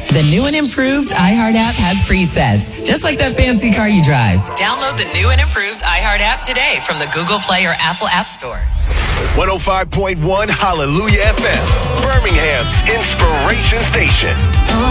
The new and improved iHeart app has presets, just like that fancy car you drive. Download the new and improved iHeart app today from the Google Play or Apple App Store. 105.1 Hallelujah FM, Birmingham's inspiration station.